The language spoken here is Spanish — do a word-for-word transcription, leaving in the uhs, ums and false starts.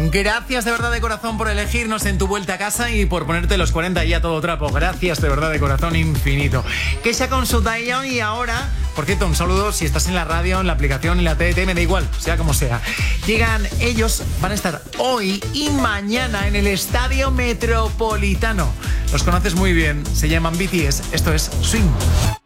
Gracias de verdad de corazón por elegirnos en tu vuelta a casa y por ponerte los cuarenta y a todo trapo. Gracias de verdad de corazón infinito. Que sea con su Taeyong y ahora, por cierto, un saludo si estás en la radio, en la aplicación, en la T D T, me da igual, sea como sea. Llegan ellos, van a estar hoy y mañana en el Estadio Metropolitano. Los conoces muy bien, se llaman B T S, esto es Swing.